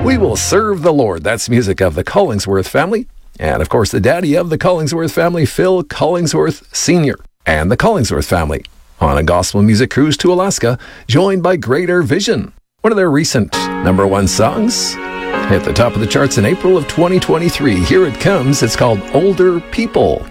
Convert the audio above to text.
We Will Serve the Lord. That's music of the Collingsworth family. And of course, the daddy of the Collingsworth family, Phil Collingsworth Sr. And the Collingsworth family on a gospel music cruise to Alaska, joined by Greater Vision. One of their recent number one songs hit the top of the charts in April of 2023. Here it comes. It's called Older People.